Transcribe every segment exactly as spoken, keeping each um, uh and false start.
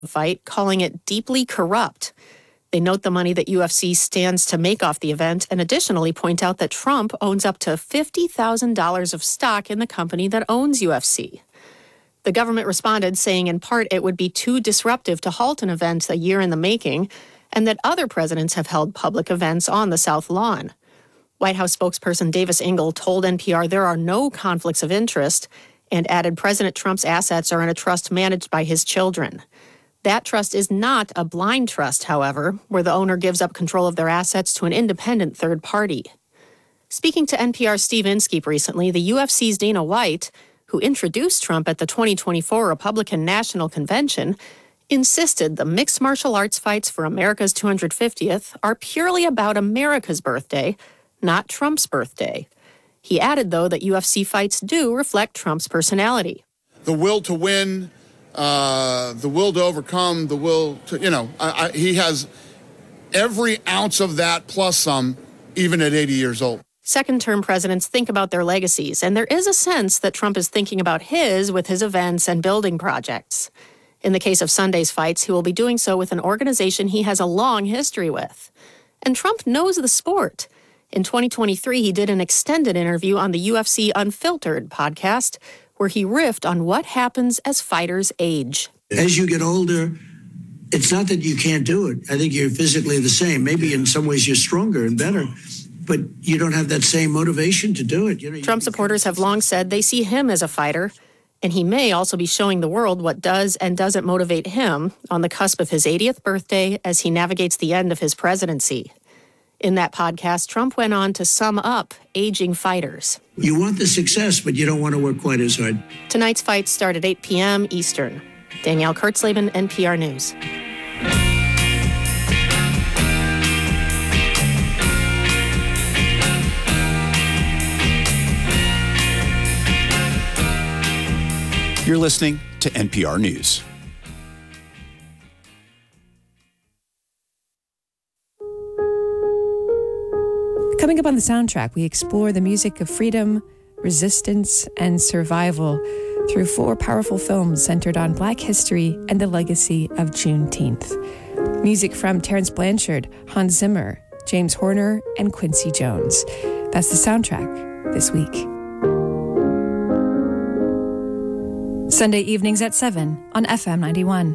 fight, calling it deeply corrupt. They note the money that U F C stands to make off the event and additionally point out that Trump owns up to fifty thousand dollars of stock in the company that owns U F C. The government responded, saying in part it would be too disruptive to halt an event a year in the making, and that other presidents have held public events on the South Lawn. White House spokesperson Davis Ingle told N P R there are no conflicts of interest and added President Trump's assets are in a trust managed by his children. That trust is not a blind trust, however, where the owner gives up control of their assets to an independent third party. Speaking to N P R's Steve Inskeep recently, the U F C's Dana White, who introduced Trump at the twenty twenty-four Republican National Convention, insisted the mixed martial arts fights for America's two hundred fiftieth are purely about America's birthday, not Trump's birthday. He added, though, that U F C fights do reflect Trump's personality. The will to win, uh, the will to overcome, the will to, you know, I, I, he has every ounce of that plus some, even at eighty years old. Second-term presidents think about their legacies, and there is a sense that Trump is thinking about his with his events and building projects. In the case of Sunday's fights, he will be doing so with an organization he has a long history with. And Trump knows the sport. In twenty twenty-three, he did an extended interview on the U F C Unfiltered podcast, where he riffed on what happens as fighters age. As you get older, it's not that you can't do it. I think you're physically the same. Maybe in some ways you're stronger and better, but you don't have that same motivation to do it. You know, Trump supporters have long said they see him as a fighter, and he may also be showing the world what does and doesn't motivate him on the cusp of his eightieth birthday as he navigates the end of his presidency. In that podcast, Trump went on to sum up aging fighters. You want the success, but you don't want to work quite as hard. Tonight's fights start at eight p.m. Eastern. Danielle Kurtzleben, N P R News. You're listening to N P R News. Coming up on the soundtrack, we explore the music of freedom, resistance, and survival through four powerful films centered on Black history and the legacy of Juneteenth. Music from Terrence Blanchard, Hans Zimmer, James Horner, and Quincy Jones. That's the soundtrack this week. Sunday evenings at seven on F M ninety-one.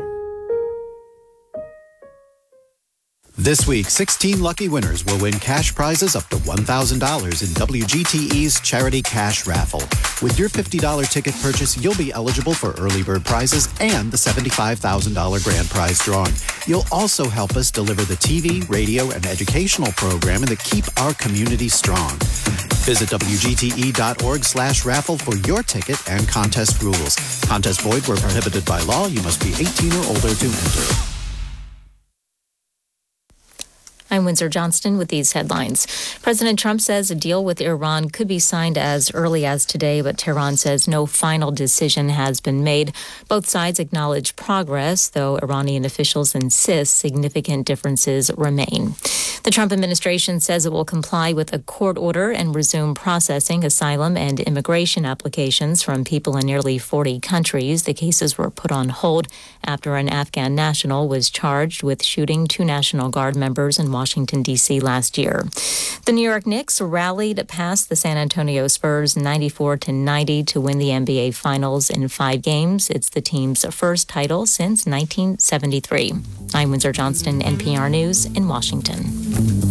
This week, sixteen lucky winners will win cash prizes up to one thousand dollars in W G T E's Charity Cash Raffle. With your fifty dollars ticket purchase, you'll be eligible for early bird prizes and the seventy-five thousand dollars grand prize drawing. You'll also help us deliver the T V, radio, and educational programming that keep our community strong. Visit W G T E dot org slash raffle for your ticket and contest rules. Contest void where prohibited by law. You must be eighteen or older to enter. I'm Windsor Johnston with these headlines. President Trump says a deal with Iran could be signed as early as today, but Tehran says no final decision has been made. Both sides acknowledge progress, though Iranian officials insist significant differences remain. The Trump administration says it will comply with a court order and resume processing asylum and immigration applications from people in nearly forty countries. The cases were put on hold after an Afghan national was charged with shooting two National Guard members in Washington, D C last year. The New York Knicks rallied past the San Antonio Spurs ninety-four to ninety to win the N B A Finals in five games. It's the team's first title since nineteen seventy-three. I'm Windsor Johnston, N P R News in Washington.